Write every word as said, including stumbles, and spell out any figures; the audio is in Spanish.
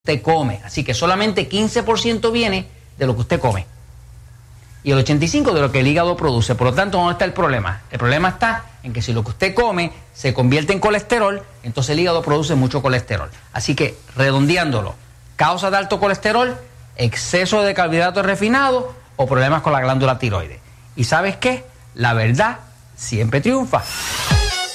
usted come. Así que solamente quince por ciento viene de lo que usted come. Y el ochenta y cinco por ciento de lo que el hígado produce. Por lo tanto, ¿dónde está el problema? El problema está en que si lo que usted come se convierte en colesterol, entonces el hígado produce mucho colesterol. Así que, redondeándolo, causa de alto colesterol, exceso de carbohidratos refinados o problemas con la glándula tiroides. ¿Y sabes qué? La verdad siempre triunfa.